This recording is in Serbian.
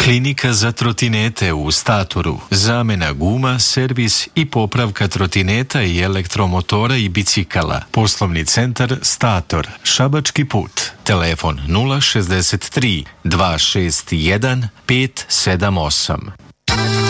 Klinika za trotinete u Statoru. Zamena guma, servis i popravka trotineta i elektromotora i bicikala. Poslovni centar Stator. Šabački put. Telefon 063 261 578.